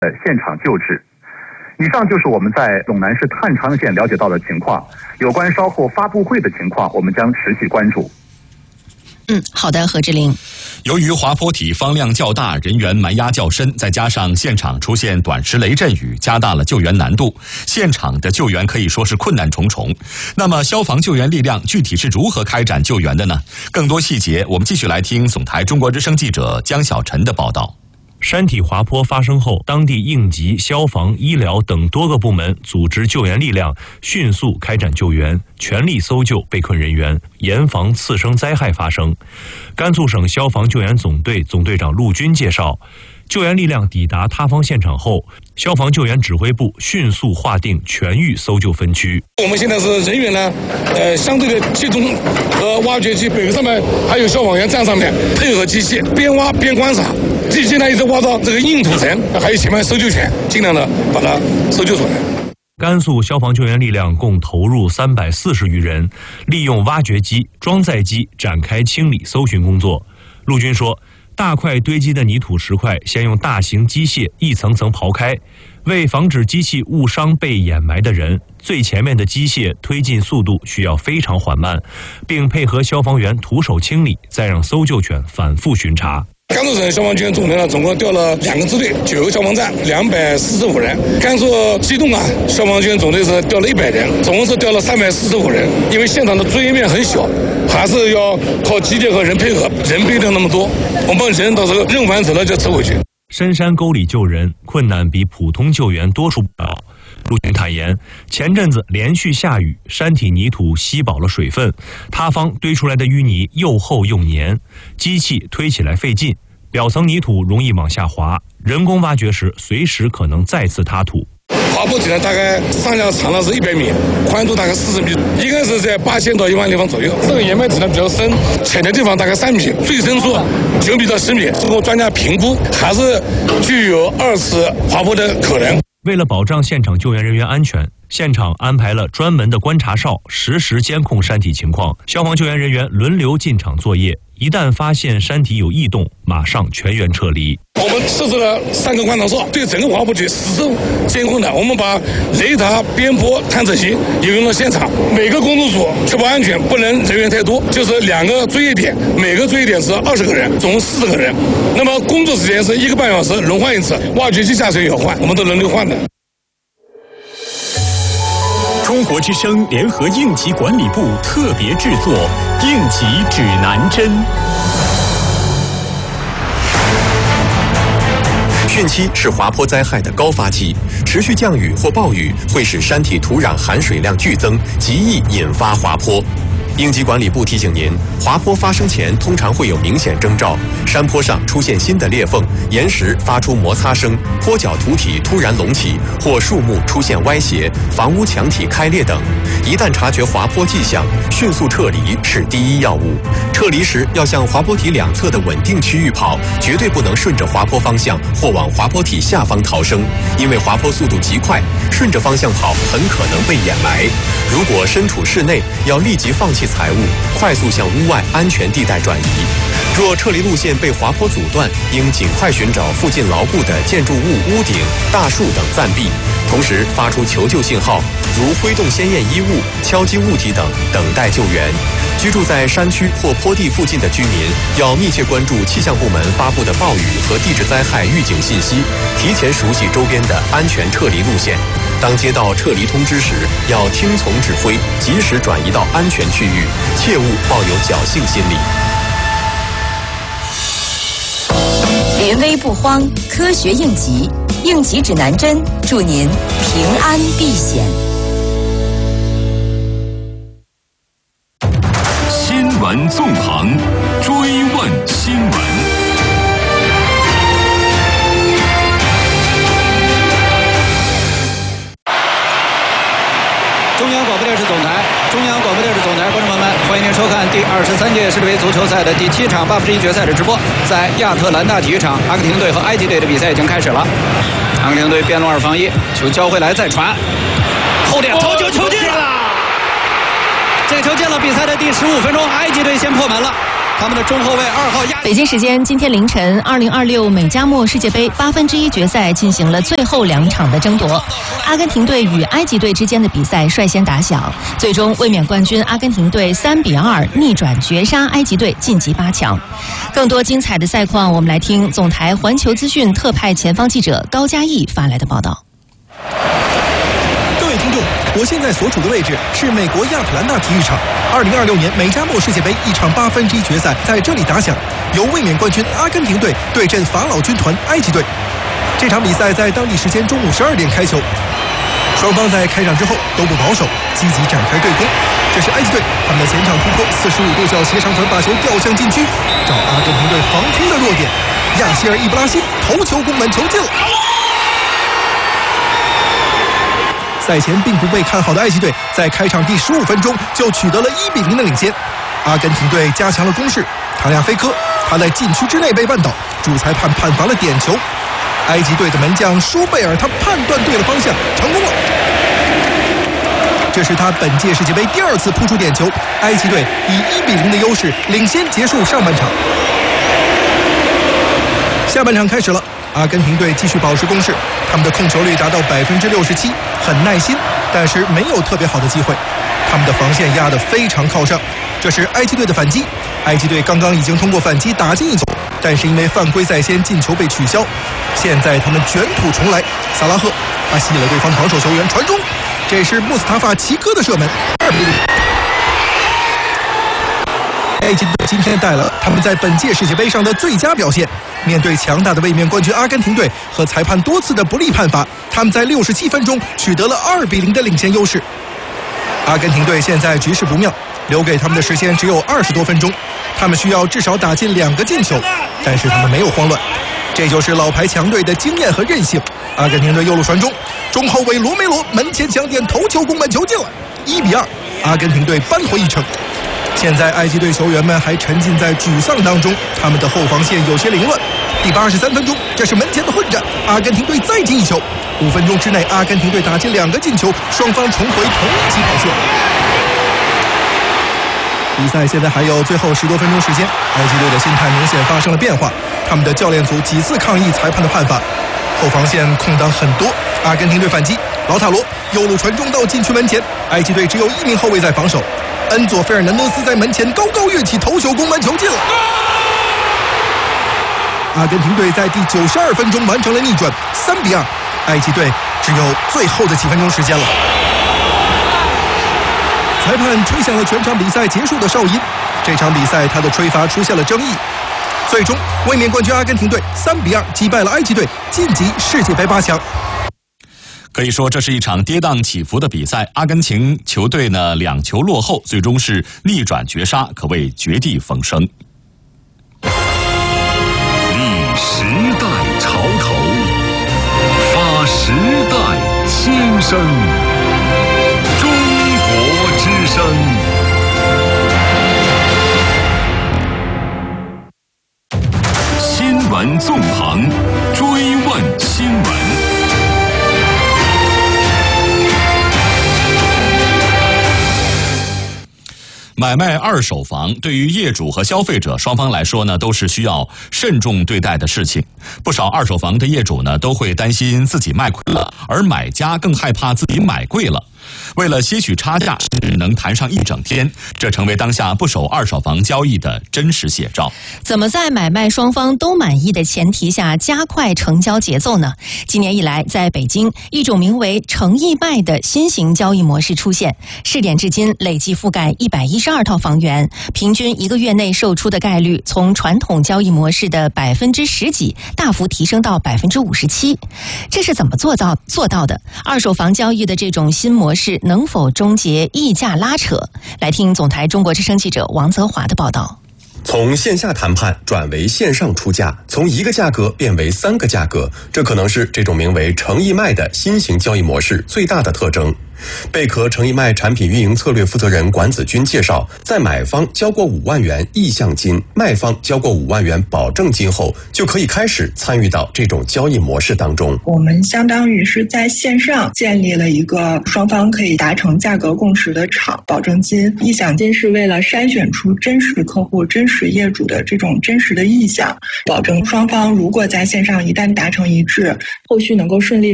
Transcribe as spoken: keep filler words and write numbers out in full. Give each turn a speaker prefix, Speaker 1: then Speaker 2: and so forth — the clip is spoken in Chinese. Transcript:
Speaker 1: 呃现场救治。以上就是我们在陇南市太长县了解到的情况，有关稍后发布会的情况，我们将持续关注。
Speaker 2: 嗯，好的，何志玲。
Speaker 3: 由于滑坡体方量较大，人员埋压较深，再加上现场出现短时雷阵雨，加大了救援难度。现场的救援可以说是困难重重。那么，消防救援力量具体是如何开展救援的呢？更多细节，我们继续来听总台中国之声记者江小晨的报道。
Speaker 4: 山体滑坡发生后，当地应急、消防、医疗等多个部门组织救援力量，迅速开展救援，全力搜救被困人员，严防次生灾害发生。甘肃省消防救援总队总队长陆军介绍，救援力量抵达塌方现场后，消防救援指挥部迅速划定全域搜救分区。
Speaker 5: 我们现在是人员呢，呃，相对的集中，和挖掘机北上面还有消防员站上面，配合机器边挖边观察，机器呢一直挖到这个硬土层，还有前面搜救犬，尽量的把它搜救出来。
Speaker 4: 甘肃消防救援力量共投入三百四十余人，利用挖掘机、装载机展开清理搜寻工作。陆军说，大块堆积的泥土石块先用大型机械一层层刨开，为防止机器误伤被掩埋的人，最前面的机械推进速度需要非常缓慢，并配合消防员徒手清理，再让搜救犬反复巡查。
Speaker 5: 甘肃省消防救援总队呢，总共调了两个支队，九个消防站，两百四十五人。甘肃机动啊，消防救援总队是调了一百人，总共是调了三百四十五人。因为现场的作业面很小，还是要靠机械和人配合，人不一定那么多，我们人到时候任务完成了就撤回去。
Speaker 4: 深山沟里救人困难比普通救援多出不少。陆军坦言，前阵子连续下雨，山体泥土吸饱了水分，塌方堆出来的淤泥又厚又黏，机器推起来费劲，表层泥土容易往下滑，人工挖掘时随时可能再次塌土。
Speaker 5: 滑坡体呢，大概上下长了是一百米，宽度大概四十米，应该是在八千到一万立方左右。这个岩埋体呢比较深，浅的地方大概三米，最深处九米到十米。经过专家评估，还是具有二次滑坡的可能。
Speaker 4: 为了保障现场救援人员安全，现场安排了专门的观察哨，实时监控山体情况。消防救援人员轮流进场作业，一旦发现山体有异动，马上全员撤离。
Speaker 5: 我们设置了三个观察哨，对整个滑坡体实时监控的。我们把雷达、边坡探测器引用到现场，每个工作组确保安全，不能人员太多，就是两个作业点，每个作业点是二十个人，总共四十个人。那么工作时间是一个半小时，轮换一次，挖掘机下水也要换，我们都轮流换的。
Speaker 6: 中国之声联合应急管理部特别制作《应急指南针》。
Speaker 7: 汛期是滑坡灾害的高发期，持续降雨或暴雨会使山体土壤含水量剧增，极易引发滑坡。应急管理部提醒您，滑坡发生前通常会有明显征兆：山坡上出现新的裂缝，岩石发出摩擦声，坡脚土体突然隆起，或树木出现歪斜，房屋墙体开裂等。一旦察觉滑坡迹象，迅速撤离是第一要务。撤离时要向滑坡体两侧的稳定区域跑，绝对不能顺着滑坡方向或往滑坡体下方逃生，因为滑坡速度极快，顺着方向跑很可能被掩埋。如果身处室内，要立即放弃财物，快速向屋外安全地带转移。若撤离路线被滑坡阻断，应尽快寻找附近牢固的建筑物屋顶、大树等暂避，同时发出求救信号，如挥动鲜艳衣物、敲击物体等，等待救援。居住在山区或坡地附近的居民要密切关注气象部门发布的暴雨和地质灾害预警信息，提前熟悉周边的安全撤离路线。当接到撤离通知时，要听从指挥，及时转移到安全区域，切勿抱有侥幸心理。
Speaker 2: 临危不慌，科学应急，应急指南针，祝您平安避险。
Speaker 6: 新闻纵横，追问新闻。
Speaker 8: 中央广播电视总台，中央广播电视总台，观众朋友们，欢迎您收看第二十三届世界杯足球赛的第七场八分之一决赛的直播。在亚特兰大体育场，阿根廷队和埃及队的比赛已经开始了。阿根廷队边路二防一，球交回来再传，后点头球球进了。这球进了，比赛的第十五分钟，埃及队先破门了。 他们的中后卫二号亚。
Speaker 2: 北京时间今天凌晨，二零二六美加墨世界杯八分之一决赛进行了最后两场的争夺。阿根廷队与埃及队之间的比赛率先打响，最终卫冕冠军阿根廷队三比二逆转绝杀埃及队，晋级八强。更多精彩的赛况，我们来听总台环球资讯特派前方记者高嘉毅发来的报道。
Speaker 9: 各位听众，我现在所处的位置是美国亚特兰大体育场。二零二六年美加墨世界杯一场八分之一决赛在这里打响，由卫冕冠军阿根廷队对阵法老军团埃及队。这场比赛在当地时间中午十二点开球，双方在开场之后都不保守，积极展开对攻。这是埃及队，他们的前场突破四十五度角斜长传，把球吊向禁区，找阿根廷队防空的弱点，亚西尔·伊布拉辛头球攻门，球进了。赛前并不被看好的埃及队，在开场第十五分钟就取得了一比零的领先。阿根廷队加强了攻势，塔利亚菲科他在禁区之内被绊倒，主裁判判罚了点球。埃及队的门将舒贝尔他判断对了方向，成功了。这是他本届世界杯第二次扑出点球，埃及队以一比零的优势领先结束上半场。下半场开始了，阿根廷队继续保持攻势，他们的控球率达到百分之六十七，很耐心，但是没有特别好的机会。他们的防线压得非常靠上。这是埃及队的反击，埃及队刚刚已经通过反击打进一球，但是因为犯规在先，进球被取消。现在他们卷土重来，萨拉赫他吸引了对方防守球员传中，这是穆斯塔法齐科的射门，二比零。埃及队今天带了他们在本届世界杯上的最佳表现，面对强大的卫冕冠军阿根廷队和裁判多次的不利判罚，他们在六十七分钟取得了二比零的领先优势。阿根廷队现在局势不妙，留给他们的时间只有二十多分钟，他们需要至少打进两个进球，但是他们没有慌乱，这就是老牌强队的经验和韧性。阿根廷队右路传中，中后卫罗梅罗门前抢点头球攻门，球进了，一比二，阿根廷队扳回一城。现在埃及队球员们还沉浸在沮丧当中，他们的后防线有些凌乱。第八十三分钟，这是门前的混战，阿根廷队再进一球。五分钟之内，阿根廷队打进两个进球，双方重回同一起跑线。比赛现在还有最后十多分钟时间，埃及队的心态明显发生了变化，他们的教练组几次抗议裁判的判罚，后防线空档很多。阿根廷队反击，劳塔罗右路传中到禁区门前，埃及队只有一名后卫在防守，恩佐·费尔南德斯在门前高高跃起，头球攻门，球进了。阿根廷队在第九十二分钟完成了逆转，三比二，埃及队只有最后的几分钟时间了。裁判吹响了全场比赛结束的哨音，这场比赛他的吹罚出现了争议，最终卫冕冠军阿根廷队三比二击败了埃及队，晋级世界杯八强。
Speaker 3: 可以说这是一场跌宕起伏的比赛，阿根廷球队呢两球落后，最终是逆转绝杀，可谓绝地逢生。
Speaker 6: 立时代潮头，发时代新生，中国之声。新闻纵横，追问新闻。买卖二手房对于业主和消费者双方来说呢，都是需要慎重对待的事情。不少二手房的业主呢，都会担心自己卖亏了，而买家更害怕自己买贵了。为了吸取差价，只能谈上一整天，这成为当下不少二手房交易的真实写照。
Speaker 2: 怎么在买卖双方都满意的前提下加快成交节奏呢？今年以来，在北京，一种名为诚意卖的新型交易模式出现，试点至今累计覆盖一百一十二套房源，平均一个月内售出的概率从传统交易模式的百分之十几大幅提升到百分之五十七。这是怎么做到做到的？二手房交易的这种新模式能否终结溢价拉扯？来听总台中国之声记者王泽华的报道。
Speaker 7: 从线下谈判转为线上出价，从一个价格变为三个价格，这可能是这种名为诚意卖的新型交易模式最大的特征。 贝壳诚意卖产品运营策略负责人管子军介绍，在买方交过五万元意向金，卖方交过五万元保证金后，就可以开始参与到这种交易模式当中。
Speaker 10: 我们相当于是在线上建立了一个双方可以达成价格共识的场。保证金、意向金是为了筛选出真实客户、真实业主的这种真实的意向，保证双方如果在线上一旦达成一致，后续能够顺利